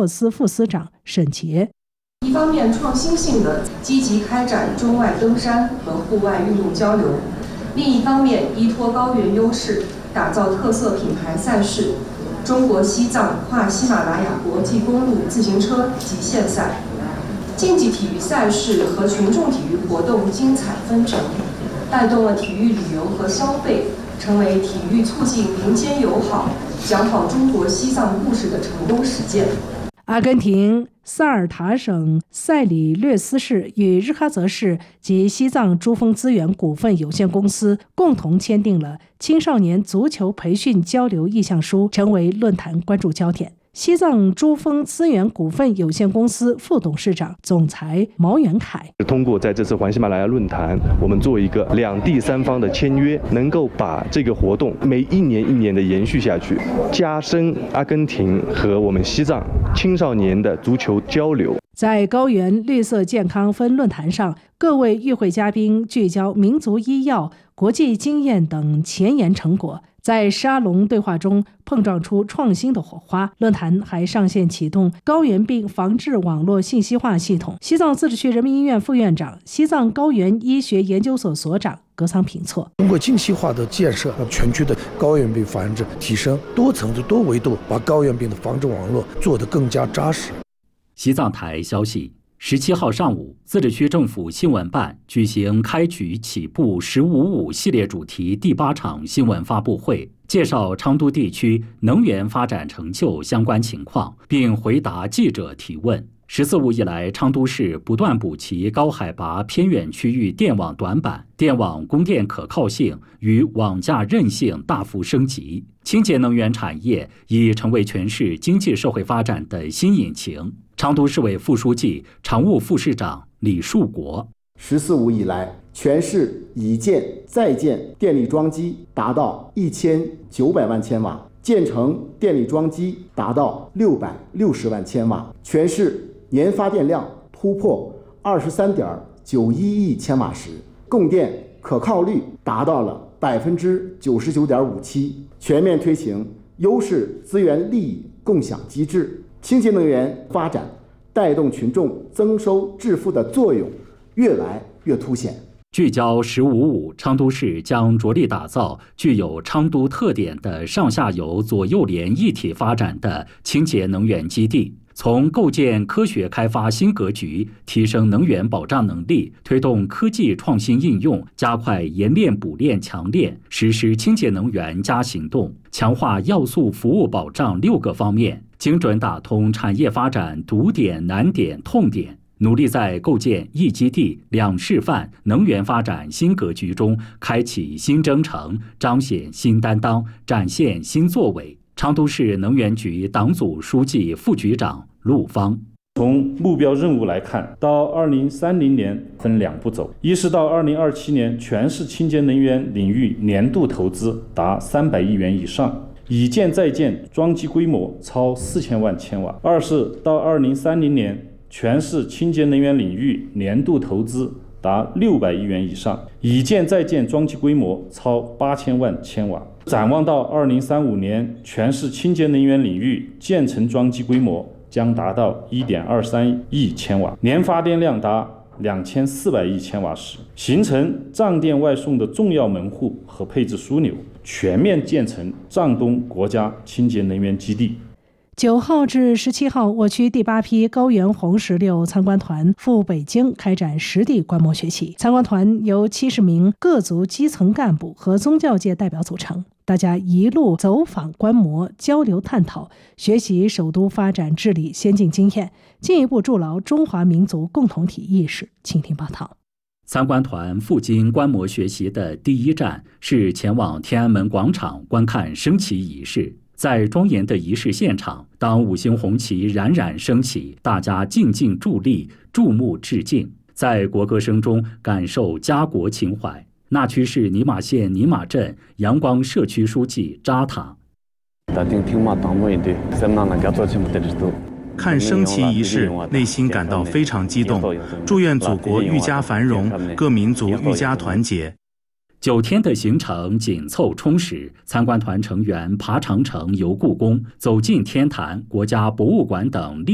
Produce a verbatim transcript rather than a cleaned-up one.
措司副司长沈杰。 一方面，创新性的积极开展中外登山和户外运动交流；另一方面，依托高原优势，打造特色品牌赛事——中国西藏跨喜马拉雅国际公路自行车极限赛。竞技体育赛事和群众体育活动精彩纷呈，带动了体育旅游和消费，成为体育促进民间友好、讲好中国西藏故事的成功实践。 阿根廷萨尔塔省塞里略斯市与日喀则市及西藏珠峰资源股份有限公司共同签订了青少年足球培训交流意向书，成为论坛关注焦点。西藏珠峰资源股份有限公司副董事长、总裁毛元凯通过在这次环喜马拉雅论坛，我们做一个两地三方的签约，能够把这个活动每一年一年的延续下去，加深阿根廷和我们西藏青少年的足球交流。 在高原绿色健康分论坛上，各位与会嘉宾聚焦民族医药、国际经验等前沿成果，在沙龙对话中碰撞出创新的火花。论坛还上线启动高原病防治网络信息化系统。西藏自治区人民医院副院长、西藏高原医学研究所所长格桑平措： 通过精细化的建设，让全区的高原病防治提升多层次、多维度，把高原病的防治网络做得更加扎实。 西藏台消息，十七号上午，自治区政府新闻办举行开局起步十五五系列主题第八场新闻发布会，介绍昌都地区能源发展成就相关情况，并回答记者提问。十四五以来，昌都市不断补齐高海拔偏远区域电网短板，电网供电可靠性与网架韧性大幅升级，清洁能源产业已成为全市经济社会发展的新引擎。昌都市委副书记、常务副市长李树国： 十四五以来，全市已建在建电力装机达到一千九百万千瓦，建成电力装机达到六百六十万千瓦，全市年发电量突破二十三点九一亿千瓦时，供电可靠率达到了百分之九十九点五七，全面推行优势资源利益共享机制。清洁能源发展带动群众增收致富的作用越来越凸显。 聚焦十五五，昌都市将着力打造具有昌都特点的上下游左右联一体发展的清洁能源基地，从构建科学开发新格局，提升能源保障能力，推动科技创新应用，加快研炼补炼强炼，实施清洁能源加行动，强化要素服务保障六个方面，精准打通产业发展堵点、难点、痛点，努力在构建一基地、两示范能源发展新格局中开启新征程，彰显新担当，展现新作为。昌都市能源局党组书记、副局长陆芳： 从目标任务来看，到二零三零年分两步走，一是到二零二七年全市清洁能源领域年度投资达三百亿元以上，已建在建装机规模超四千万千瓦；二是到二零三零年全市清洁能源领域年度投资达六百亿元以上，已建在建装机规模超八千万千瓦。展望到二零三五年，全市清洁能源领域建成装机规模将达到一点二三亿千瓦，年发电量达两千四百亿千瓦时，形成藏电外送的重要门户和配置枢纽，全面建成藏东国家清洁能源基地。 九号至十七号，我区第八批高原红石榴参观团赴北京开展实地观摩学习。参观团由七十名各族基层干部和宗教界代表组成，大家一路走访观摩、交流探讨，学习首都发展治理先进经验，进一步筑牢中华民族共同体意识。请听报道。 参观团赴京观摩学习的第一站是前往天安门广场观看升旗仪式。在庄严的仪式现场，当五星红旗冉冉升起，大家静静伫立，注目致敬，在国歌声中感受家国情怀。那曲市尼玛县尼玛镇阳光社区书记扎塔： 看升旗仪式，内心感到非常激动，祝愿祖国愈加繁荣，各民族愈加团结。 九天的行程紧凑充实，参观团成员爬长城、游故宫，走进天坛、国家博物馆等